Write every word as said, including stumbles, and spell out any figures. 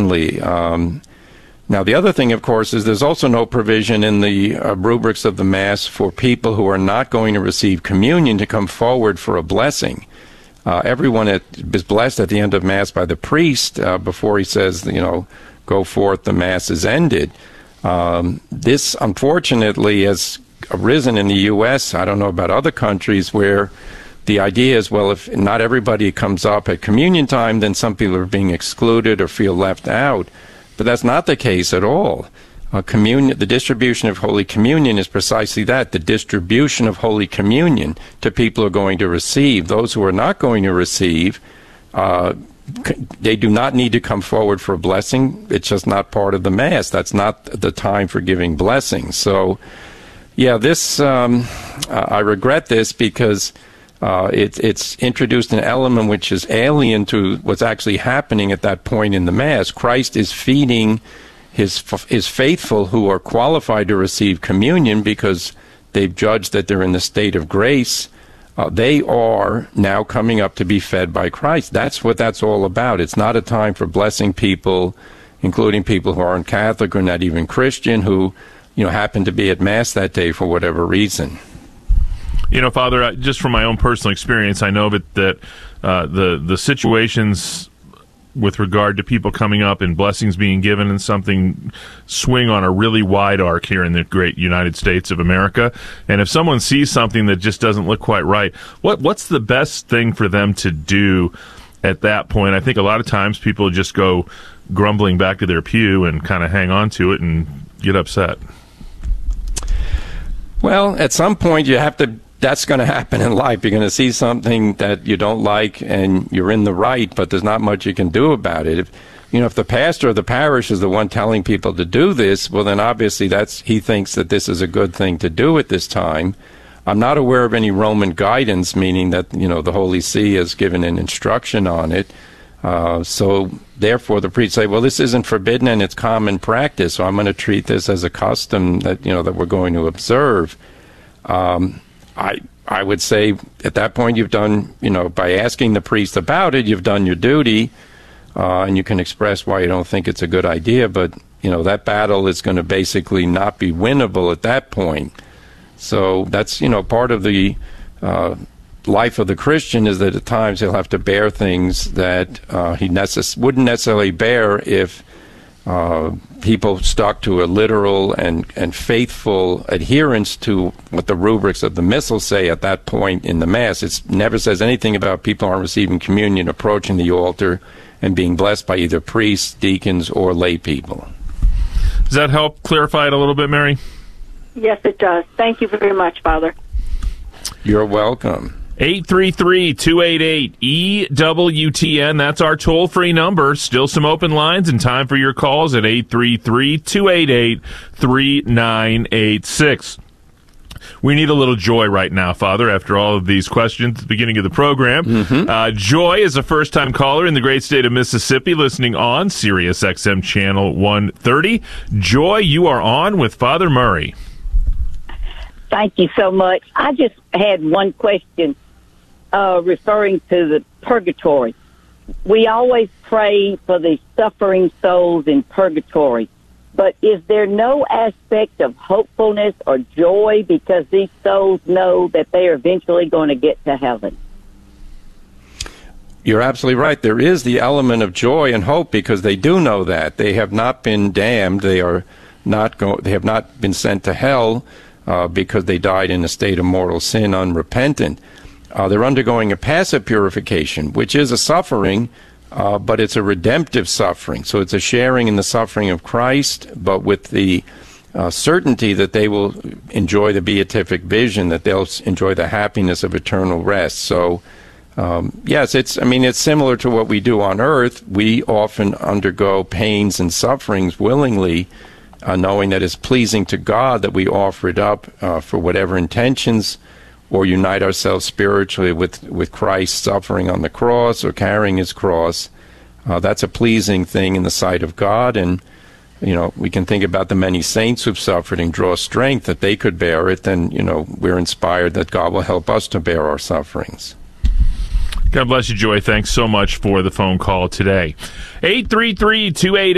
certainly. Um, now, the other thing, of course, is there's also no provision in the uh, rubrics of the Mass for people who are not going to receive communion to come forward for a blessing. Uh, everyone at, is blessed at the end of Mass by the priest uh, before he says, you know, go forth, the Mass is ended. Um, this, unfortunately, has arisen in the U S I don't know about other countries where the idea is, well, if not everybody comes up at communion time, then some people are being excluded or feel left out. But that's not the case at all. Uh, communion, the distribution of Holy Communion is precisely that, the distribution of Holy Communion to people who are going to receive. Those who are not going to receive, uh, they do not need to come forward for a blessing. It's just not part of the Mass. That's not the time for giving blessings. So, yeah, this, um, uh, I regret this because uh, it, it's introduced an element which is alien to what's actually happening at that point in the Mass. Christ is feeding his, his faithful who are qualified to receive communion because they've judged that they're in the state of grace. Uh, they are now coming up to be fed by Christ. That's what that's all about. It's not a time for blessing people, including people who aren't Catholic or not even Christian, who, you know, happen to be at Mass that day for whatever reason. You know, Father, just from my own personal experience, I know that, that uh, the the situations with regard to people coming up and blessings being given and something swing on a really wide arc here in the great United States of America. And if someone sees something that just doesn't look quite right, what what's the best thing for them to do at that point? I think a lot of times people just go grumbling back to their pew and kind of hang on to it and get upset. Well, at some point you have to, that's going to happen in life. You're going to see something that you don't like and you're in the right, but there's not much you can do about it. If, you know, if the pastor of the parish is the one telling people to do this, well, then obviously that's, he thinks that this is a good thing to do at this time. I'm not aware of any Roman guidance, meaning that, you know, the Holy See has given an instruction on it. Uh, so therefore the priest say, well, this isn't forbidden and it's common practice, so I'm going to treat this as a custom that, you know, that we're going to observe. Um, I I would say at that point you've done, you know, by asking the priest about it, you've done your duty, uh, and you can express why you don't think it's a good idea, but, you know, that battle is going to basically not be winnable at that point. So that's, you know, part of the uh, life of the Christian is that at times he'll have to bear things that uh, he necess- wouldn't necessarily bear if uh, people stuck to a literal and, and faithful adherence to what the rubrics of the Missal say at that point in the Mass. It never says anything about people aren't receiving communion, approaching the altar, and being blessed by either priests, deacons, or lay people. Does that help clarify it a little bit, Mary? Yes, it does. Thank you very much, Father. You're welcome. eight three three, two eight eight, E W T N. That's our toll-free number. Still some open lines and time for your calls at eight three three, two eight eight, three nine eight six. We need a little joy right now, Father, after all of these questions at the beginning of the program. Mm-hmm. Uh, Joy is a first-time caller in the great state of Mississippi listening on Sirius X M Channel one thirty. Joy, you are on with Father Murray. Thank you so much. I just had one question uh, referring to the purgatory. We always pray for the suffering souls in purgatory, but is there no aspect of hopefulness or joy because these souls know that they are eventually going to get to heaven? You're absolutely right. There is the element of joy and hope because they do know that. They have not been damned. They are not go- They have not been sent to hell Uh, because they died in a state of mortal sin, unrepentant. Uh, they're undergoing a passive purification, which is a suffering, uh, but it's a redemptive suffering. So it's a sharing in the suffering of Christ, but with the uh, certainty that they will enjoy the beatific vision, that they'll enjoy the happiness of eternal rest. So, um, yes, it's, I mean, it's similar to what we do on earth. We often undergo pains and sufferings willingly, Uh, knowing that it's pleasing to God that we offer it up uh, for whatever intentions, or unite ourselves spiritually with, with Christ suffering on the cross or carrying his cross. Uh, that's a pleasing thing in the sight of God. And, you know, we can think about the many saints who've suffered and draw strength that they could bear it. Then, you know, we're inspired that God will help us to bear our sufferings. God bless you, Joy. Thanks so much for the phone call today. eight three three, two eight eight